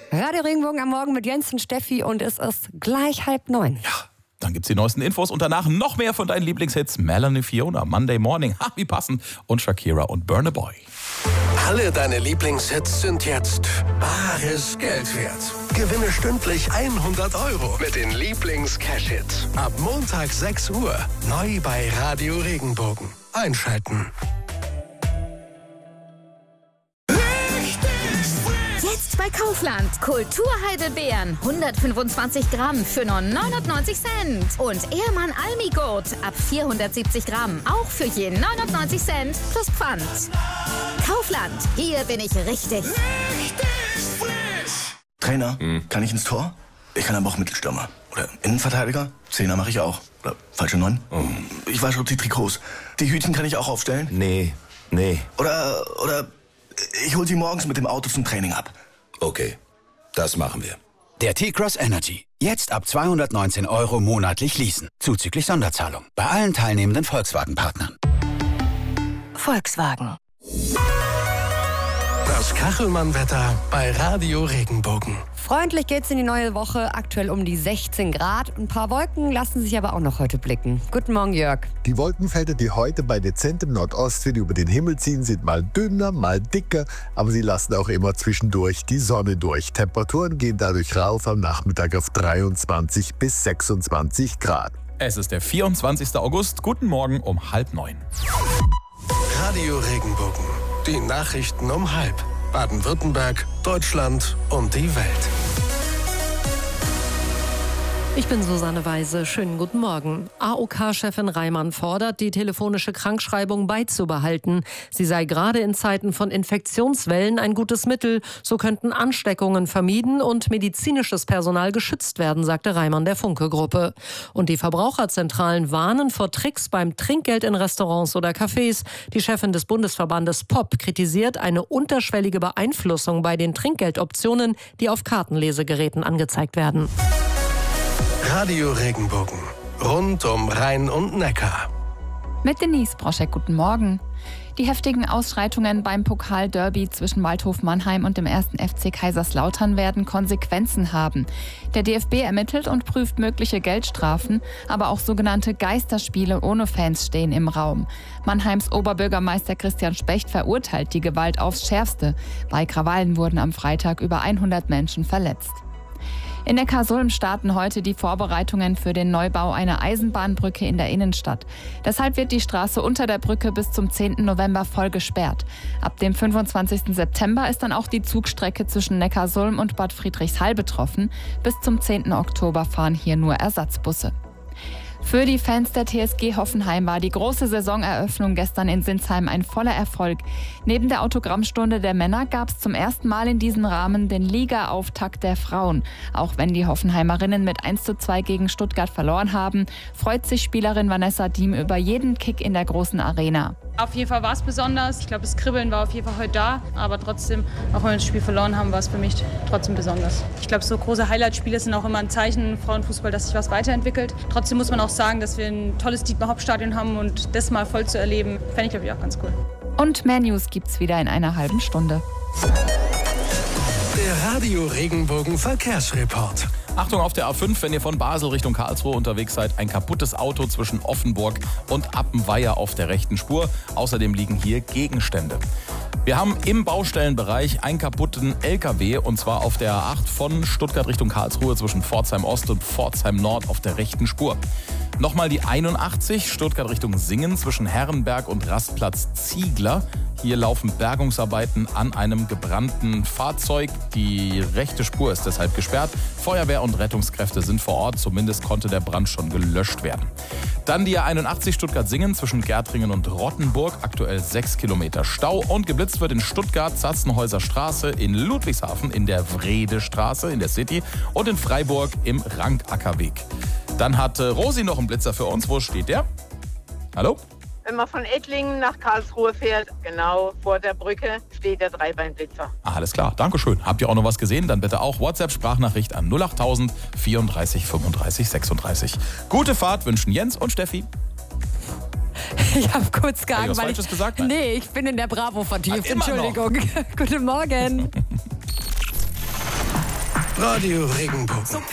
Radio Regenbogen am Morgen mit Jens und Steffi und es ist gleich 8:30. Ja, dann gibt's die neuesten Infos und danach noch mehr von deinen Lieblingshits. Melanie Fiona, Monday Morning, wie passend, und Shakira und Burna Boy. Alle deine Lieblingshits sind jetzt bares Geld wert. Gewinne stündlich 100 € mit den Lieblings-Cash-Hits. Ab Montag 6 Uhr, neu bei Radio Regenbogen. Einschalten. Jetzt bei Kaufland. Kulturheidelbeeren 125 Gramm für nur 99 Cent. Und Ehrmann Almigurt ab 470 Gramm. Auch für je 99 Cent plus Pfand. Kaufland. Hier bin ich richtig. Trainer, kann ich ins Tor? Ich kann aber auch Mittelstürmer. Oder Innenverteidiger? Zehner mache ich auch. Oder falsche 9? Ich wasche die Trikots. Die Hütchen kann ich auch aufstellen? Nee. Oder ich hol sie morgens mit dem Auto zum Training ab. Okay, das machen wir. Der T-Cross Energy. Jetzt ab 219 € monatlich leasen. Zuzüglich Sonderzahlung. Bei allen teilnehmenden Volkswagen-Partnern. Volkswagen. Das Kachelmann-Wetter bei Radio Regenbogen. Freundlich geht's in die neue Woche, aktuell um die 16 Grad. Ein paar Wolken lassen sich aber auch noch heute blicken. Guten Morgen, Jörg. Die Wolkenfelder, die heute bei dezentem Nordostwind über den Himmel ziehen, sind mal dünner, mal dicker, aber sie lassen auch immer zwischendurch die Sonne durch. Temperaturen gehen dadurch rauf am Nachmittag auf 23 bis 26 Grad. Es ist der 24. August. Guten Morgen um 8:30. Radio Regenbogen. Die Nachrichten um 12:30. Baden-Württemberg, Deutschland und die Welt. Ich bin Susanne Weise. Schönen guten Morgen. AOK-Chefin Reimann fordert, die telefonische Krankschreibung beizubehalten. Sie sei gerade in Zeiten von Infektionswellen ein gutes Mittel. So könnten Ansteckungen vermieden und medizinisches Personal geschützt werden, sagte Reimann der Funke-Gruppe. Und die Verbraucherzentralen warnen vor Tricks beim Trinkgeld in Restaurants oder Cafés. Die Chefin des Bundesverbandes POP kritisiert eine unterschwellige Beeinflussung bei den Trinkgeldoptionen, die auf Kartenlesegeräten angezeigt werden. Radio Regenbogen. Rund um Rhein und Neckar. Mit Denise Broschek, guten Morgen. Die heftigen Ausschreitungen beim Pokalderby zwischen Waldhof Mannheim und dem 1. FC Kaiserslautern werden Konsequenzen haben. Der DFB ermittelt und prüft mögliche Geldstrafen, aber auch sogenannte Geisterspiele ohne Fans stehen im Raum. Mannheims Oberbürgermeister Christian Specht verurteilt die Gewalt aufs Schärfste. Bei Krawallen wurden am Freitag über 100 Menschen verletzt. In Neckarsulm starten heute die Vorbereitungen für den Neubau einer Eisenbahnbrücke in der Innenstadt. Deshalb wird die Straße unter der Brücke bis zum 10. November voll gesperrt. Ab dem 25. September ist dann auch die Zugstrecke zwischen Neckarsulm und Bad Friedrichshall betroffen. Bis zum 10. Oktober fahren hier nur Ersatzbusse. Für die Fans der TSG Hoffenheim war die große Saisoneröffnung gestern in Sinsheim ein voller Erfolg. Neben der Autogrammstunde der Männer gab es zum ersten Mal in diesem Rahmen den Liga-Auftakt der Frauen. Auch wenn die Hoffenheimerinnen mit 1:2 gegen Stuttgart verloren haben, freut sich Spielerin Vanessa Diem über jeden Kick in der großen Arena. Auf jeden Fall war es besonders. Ich glaube, das Kribbeln war auf jeden Fall heute da. Aber trotzdem, auch wenn wir das Spiel verloren haben, war es für mich trotzdem besonders. Ich glaube, so große Highlight-Spiele sind auch immer ein Zeichen im Frauenfußball, dass sich was weiterentwickelt. Trotzdem muss man auch sagen, dass wir ein tolles Dietmar-Hopp-Stadion haben und das mal voll zu erleben, fände ich, glaube ich, auch ganz cool. Und mehr News gibt's wieder in einer halben Stunde. Der Radio Regenbogen Verkehrsreport. Achtung auf der A5, wenn ihr von Basel Richtung Karlsruhe unterwegs seid. Ein kaputtes Auto zwischen Offenburg und Appenweier auf der rechten Spur. Außerdem liegen hier Gegenstände. Wir haben im Baustellenbereich einen kaputten LKW und zwar auf der A8 von Stuttgart Richtung Karlsruhe zwischen Pforzheim Ost und Pforzheim Nord auf der rechten Spur. Nochmal die 81 Stuttgart Richtung Singen zwischen Herrenberg und Rastplatz Ziegler. Hier laufen Bergungsarbeiten an einem gebrannten Fahrzeug. Die rechte Spur ist deshalb gesperrt. Feuerwehr und Rettungskräfte sind vor Ort. Zumindest konnte der Brand schon gelöscht werden. Dann die 81 Stuttgart-Singen zwischen Gärtringen und Rottenburg. Aktuell 6 Kilometer Stau. Und geblitzt wird in Stuttgart Zatzenhäuser Straße, in Ludwigshafen in der Wredestraße in der City und in Freiburg im Rankackerweg. Dann hat Rosi noch einen Blitzer für uns. Wo steht der? Hallo? Wenn man von Ettlingen nach Karlsruhe fährt, genau vor der Brücke, steht der Dreibeinblitzer. Alles klar, Dankeschön. Habt ihr auch noch was gesehen? Dann bitte auch WhatsApp-Sprachnachricht an 08000 34 35 36. Gute Fahrt wünschen Jens und Steffi. Ich habe kurz gehangen, weil Falsches gesagt? Nein. Nee, ich bin in der Bravo vertieft. Entschuldigung. Guten Morgen. Radio Regenbogen.